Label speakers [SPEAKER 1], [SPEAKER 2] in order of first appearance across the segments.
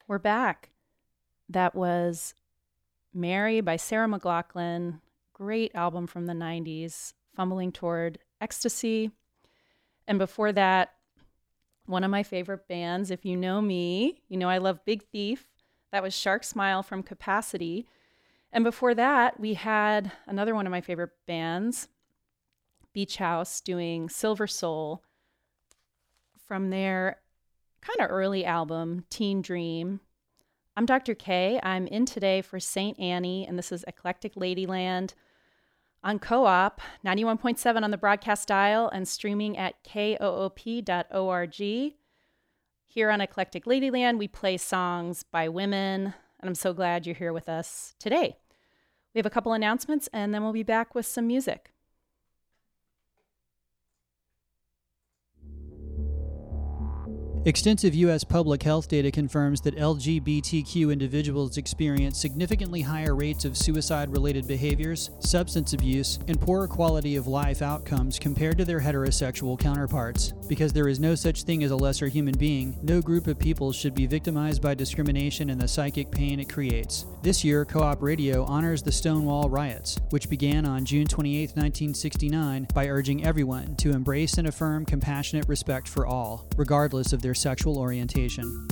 [SPEAKER 1] We're back. That was Mary by Sarah McLachlan. Great album from the 90s, Fumbling Toward Ecstasy. And before that, one of my favorite bands, if you know me, you know I love Big Thief. That was Shark Smile from Capacity. And before that, we had another one of my favorite bands, Beach House, doing Silver Soul from their kind of early album, Teen Dream. I'm Dr. K. I'm in today for St. Annie, and this is Eclectic Ladyland on Co-op, 91.7 on the broadcast dial and streaming at koop.org. Here on Eclectic Ladyland, we play songs by women, and I'm so glad you're here with us today. We have a couple announcements, and then we'll be back with some music.
[SPEAKER 2] Extensive U.S. public health data confirms that LGBTQ individuals experience significantly higher rates of suicide-related behaviors, substance abuse, and poorer quality of life outcomes compared to their heterosexual counterparts. Because there is no such thing as a lesser human being, no group of people should be victimized by discrimination and the psychic pain it creates. This year, Co-op Radio honors the Stonewall Riots, which began on June 28, 1969, by urging everyone to embrace and affirm compassionate respect for all, regardless of their sexual orientation.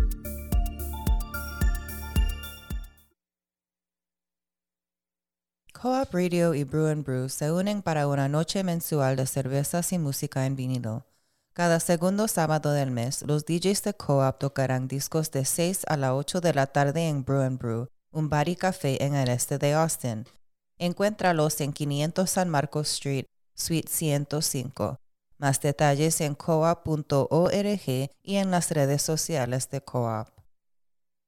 [SPEAKER 3] Co-op Radio y Brew and Brew se unen para una noche mensual de cervezas y música en vinilo. Cada segundo sábado del mes, los DJs de Co-op tocarán discos de 6 a las 8 de la tarde en Brew and Brew, un bar y café en el este de Austin. Encuéntralos en 500 San Marcos Street, Suite 105. Más detalles en coop.org y en las redes sociales de Co-op.